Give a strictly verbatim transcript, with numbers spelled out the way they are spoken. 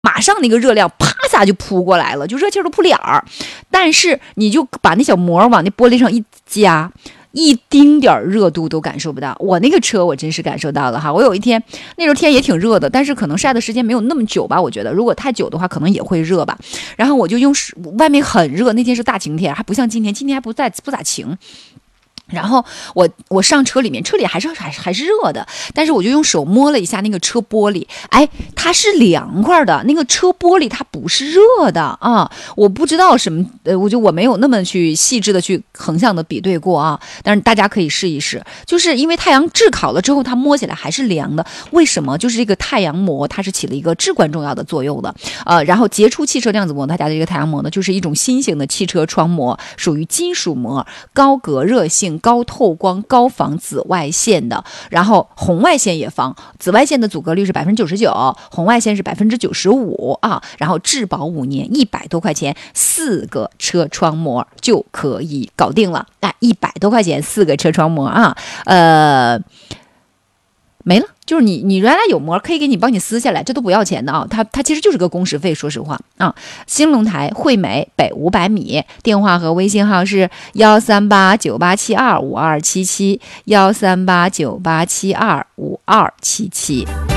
马上那个热量啪一下就扑过来了，就热气儿都扑脸儿。但是你就把那小膜往那玻璃上一夹，一丁点儿热度都感受不到。我那个车我真是感受到了哈。我有一天那时候天也挺热的，但是可能晒的时间没有那么久吧，我觉得如果太久的话可能也会热吧。然后我就用外面很热，那天是大晴天，还不像今天，今天还不在不咋晴。然后我我上车里面，车里还是还还是热的，但是我就用手摸了一下那个车玻璃，哎，它是凉快的，那个车玻璃它不是热的啊！我不知道什么，呃，我就我没有那么去细致的去横向的比对过啊，但是大家可以试一试，就是因为太阳炙烤了之后，它摸起来还是凉的，为什么？就是这个太阳膜它是起了一个至关重要的作用的，呃，然后杰出汽车量子膜它家的这个太阳膜呢，就是一种新型的汽车窗膜，属于金属膜，高隔热性。高透光、高防紫外线的，然后红外线也防，紫外线的阻隔率是百分之九十九，红外线是百分之九十五啊。然后质保五年，一百多块钱四个车窗膜就可以搞定了。哎，一百多块钱四个车窗膜啊，呃。没了，就是你，你原来有膜可以给你帮你撕下来，这都不要钱的啊。它它其实就是个工时费，说实话啊。兴隆台惠美北五百米，电话和微信号是幺三八九八七二五二七七，幺三八九八七二五二七七。